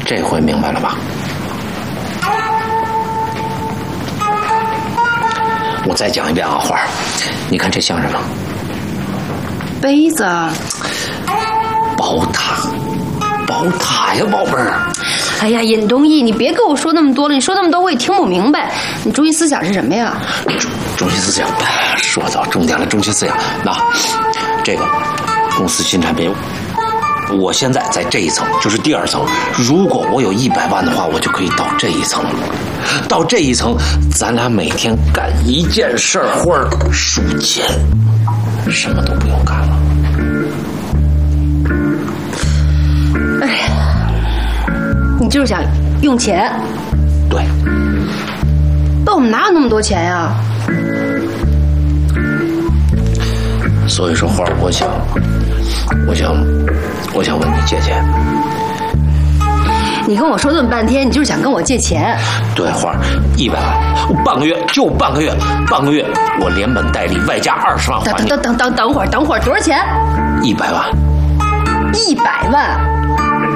这回明白了吧？我再讲一遍啊，花儿，你看这像什么？ 杯子。 宝塔，宝塔呀，宝贝儿。 哎呀，尹东义，你别跟我说那么多了，你说那么多我也听不明白。你中心思想是什么呀？ 中心思想，说到重点了，中心思想。那这个公司新产品，我现在在这一层，就是第2层。如果我有100万的话，我就可以到这一层。到这一层，咱俩每天干一件事儿，或者数钱，什么都不用干了。 哎呀，你就是想用钱？ 对。 但我们哪有那么多钱呀？ 所以说，花儿，我想问你借钱。 你跟我说这么半天，你就是想跟我借钱？ 对，花儿，100万，半个月就半个月，我连本带利外加20万还你。 等会儿，多少钱？ 100万。 100万？